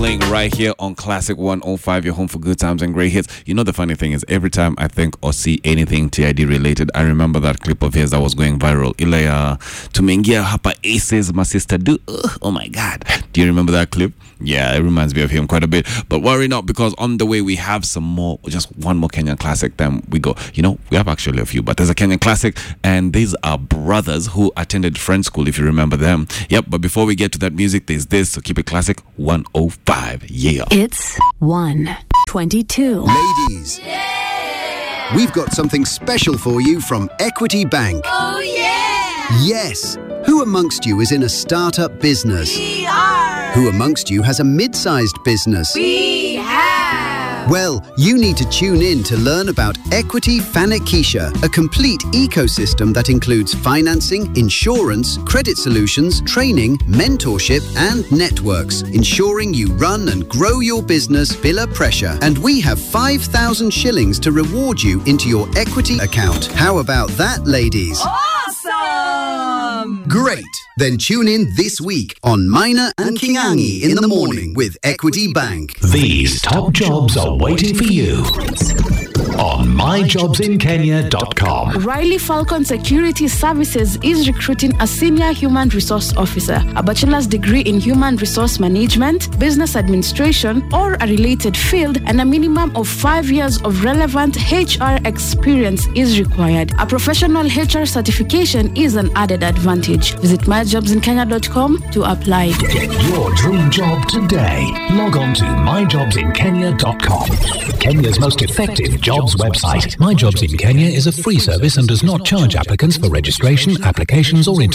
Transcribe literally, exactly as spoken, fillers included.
Playing right here on Classic one oh five, your home for good times and great hits. You know, the funny thing is, every time I think or see anything T I D related, I remember that clip of his that was going viral. Ilaya Tumengia Hapa Aces, my sister do. Ugh, oh my God. Do you remember that clip? Yeah, it reminds me of him quite a bit. But worry not, because on the way we have some more, just one more Kenyan classic. Then we go. You know, we have actually a few, but there's a Kenyan classic, and these are brothers who attended Friends School, if you remember them. Yep, but before we get to that music, there's this, so keep it classic. one oh five, yeah. It's one twenty-two. Ladies, yeah. We've got something special for you from Equity Bank. Oh, yeah! Yes! Who amongst you is in a startup business? We are! Who amongst you has a mid-sized business? We have! Well, you need to tune in to learn about Equity Fanikisha, a complete ecosystem that includes financing, insurance, credit solutions, training, mentorship, and networks, ensuring you run and grow your business below pressure. And we have five thousand shillings to reward you into your equity account. How about that, ladies? Awesome! Great! Then tune in this week on Minor and Kingangi in the morning with Equity Bank. These top jobs are waiting for you on my jobs in kenya dot com. Riley Falcon Security Services is recruiting a senior human resource officer, a bachelor's degree in human resource management, business administration, or a related field, and a minimum of five years of relevant H R experience is required. A professional H R certification is an added advantage. Visit my jobs in kenya dot com to apply. Get your dream job today. Log on to my jobs in kenya dot com. Kenya's most effective jobs website. My Jobs in Kenya is a free service and does not charge applicants for registration, applications, or interviews.